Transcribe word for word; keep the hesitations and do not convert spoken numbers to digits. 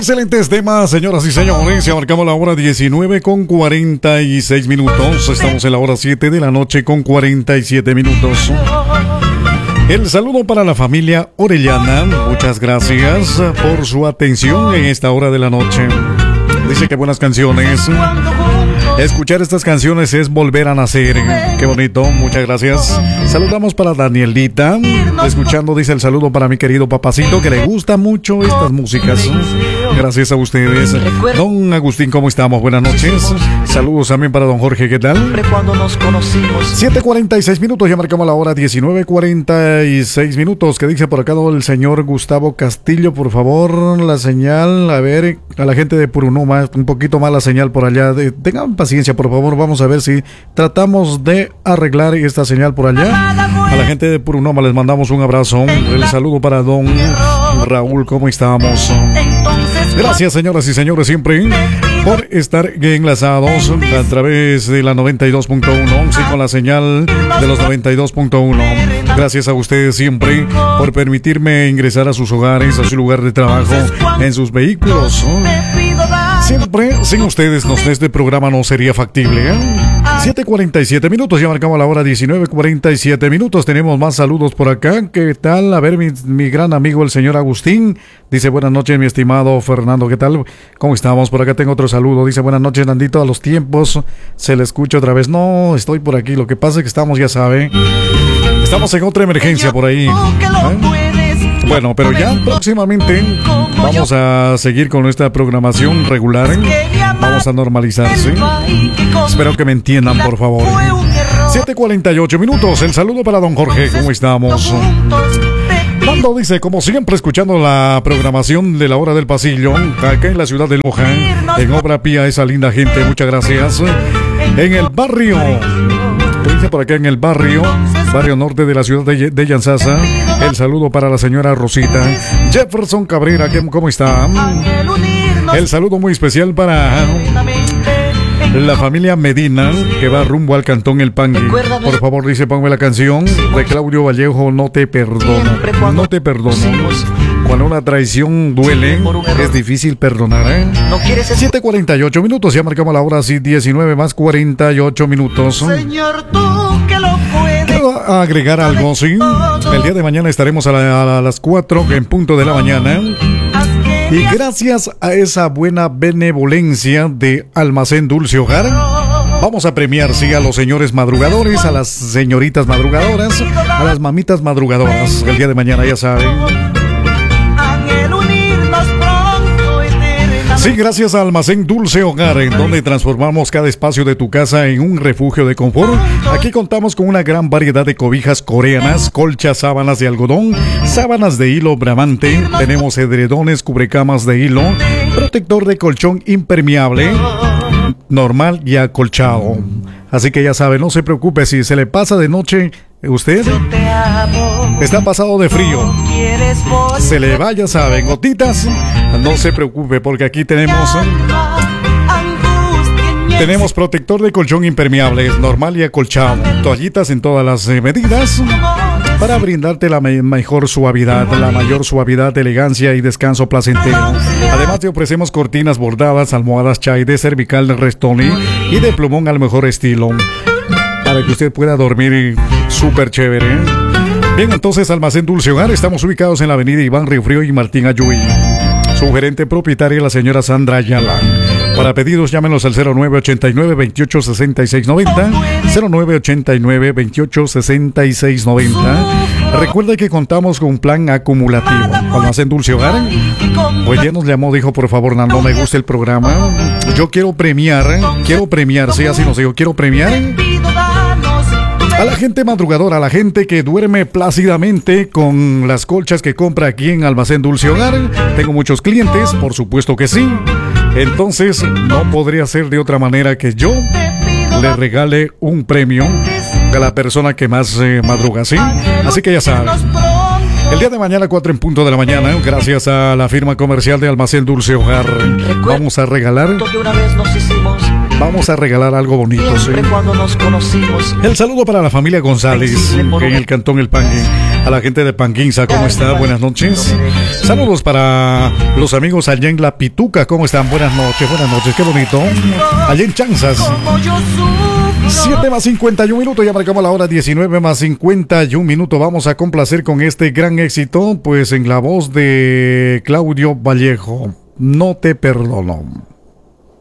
Excelentes temas, señoras y señores. Ya marcamos la hora diecinueve con cuarenta y seis minutos. Estamos en la hora siete de la noche con cuarenta y siete minutos. El saludo para la familia Orellana. Muchas gracias por su atención en esta hora de la noche. Dice que buenas canciones. Escuchar estas canciones es volver a nacer. Qué bonito, muchas gracias. Saludamos para Danielita. Escuchando, dice el saludo para mi querido papacito, que le gusta mucho estas músicas. Gracias a ustedes. Don Agustín, ¿cómo estamos? Buenas noches. Saludos también para don Jorge, ¿qué tal? siete cuarenta y seis minutos, ya marcamos la hora diecinueve cuarenta y seis minutos. ¿Qué dice por acá el señor Gustavo Castillo? Por favor, la señal. A ver, a la gente de Purunuma, un poquito más la señal por allá. De, tengan paciencia, por favor. Vamos a ver si tratamos de arreglar esta señal por allá. A la gente de Purunoma les mandamos un abrazo. El saludo para don Raúl, ¿cómo estamos? Gracias, señoras y señores, siempre por estar enlazados a través de la noventa y dos punto uno, sí, con la señal de los noventa y dos punto uno. Gracias a ustedes siempre por permitirme ingresar a sus hogares, a su lugar de trabajo, en sus vehículos. Siempre sin ustedes no, este programa no sería factible, ¿eh? siete cuarenta y siete minutos, ya marcamos la hora diecinueve cuarenta y siete minutos. Tenemos más saludos por acá. ¿Qué tal? A ver, mi, mi gran amigo el señor Agustín dice buenas noches, mi estimado Fernando, ¿qué tal? ¿Cómo estamos? Por acá tengo otro saludo. Dice buenas noches, Nandito, a los tiempos se le escucha otra vez. No, estoy por aquí. Lo que pasa es que estamos, ya sabe, estamos en otra emergencia por ahí, ¿eh? Bueno, pero ya próximamente vamos a seguir con nuestra programación regular. Vamos a normalizarse. Espero que me entiendan, por favor. siete cuarenta y ocho minutos. El saludo para don Jorge. ¿Cómo estamos? Mando dice, como siempre, escuchando la programación de la hora del pasillo, acá en la ciudad de Loja, en Obra Pía, esa linda gente. Muchas gracias. En el barrio, dice por acá en el barrio, barrio norte de la ciudad de, de Yanzasa. El saludo para la señora Rosita. Jefferson Cabrera, ¿cómo está? El saludo muy especial para la familia Medina, que va rumbo al Cantón El Pangue. Por favor, dice, ponme la canción de Claudio Vallejo, No te perdono. No te perdono. Cuando una traición duele, es difícil perdonar, ¿eh? siete cuarenta y ocho minutos, ya marcamos la hora, así diecinueve más cuarenta y ocho minutos. Quiero agregar algo, ¿sí? El día de mañana estaremos a, la, a las cuatro en punto de la mañana. Y gracias a esa buena benevolencia de Almacén Dulce Hogar, vamos a premiar, sí, a los señores madrugadores, a las señoritas madrugadoras, a las mamitas madrugadoras. El día de mañana, ya saben. Sí, gracias a Almacén Dulce Hogar, en donde transformamos cada espacio de tu casa en un refugio de confort. Aquí contamos con una gran variedad de cobijas coreanas, colchas, sábanas de algodón, sábanas de hilo bramante, tenemos edredones, cubrecamas de hilo, protector de colchón impermeable, normal y acolchado. Así que ya sabe, no se preocupe si se le pasa de noche, usted está pasado de frío, se le va, ya saben, gotitas, no se preocupe porque aquí tenemos tenemos protector de colchón impermeable, normal y acolchado, toallitas en todas las eh, medidas para brindarte la me- mejor suavidad, la mayor suavidad, elegancia y descanso placentero. Además te ofrecemos cortinas bordadas, almohadas chai de cervical de Restoni y de plumón al mejor estilo, para que usted pueda dormir súper chévere, ¿eh? Bien, entonces Almacén Dulce Hogar, estamos ubicados en la avenida Iván Riofrío y Martín Ayuy. Su gerente propietaria, la señora Sandra Ayala. Para pedidos, llámenos al cero nueve ochenta y nueve, veintiocho sesenta y seis noventa, cero nueve ochenta y nueve, veintiocho sesenta y seis noventa. Recuerda que contamos con un plan acumulativo. Almacén Dulce Hogar, pues ya nos llamó, dijo, por favor, no me gusta el programa. Yo quiero premiar, quiero premiar, sí, así nos digo, quiero premiar a la gente madrugadora, a la gente que duerme plácidamente con las colchas que compra aquí en Almacén Dulce Hogar. Tengo muchos clientes, por supuesto que sí. Entonces, no podría ser de otra manera que yo le regale un premio a la persona que más eh, madruga, ¿sí? Así que ya saben. El día de mañana, cuatro en punto de la mañana, gracias a la firma comercial de Almacén Dulce Hogar, vamos a regalar... Vamos a regalar algo bonito, ¿sí? Cuando nos conocimos. El saludo para la familia González en el Cantón El Pangue. A la gente de Panguinza, ¿cómo está? Buenas noches. Saludos para los amigos allá en La Pituca, ¿cómo están? Buenas noches, buenas noches, qué bonito. Allá en Chanzas. siete más cincuenta y un minutos, ya marcamos la hora diecinueve más cincuenta y un minutos. Vamos a complacer con este gran éxito, pues en la voz de Claudio Vallejo, No te perdono.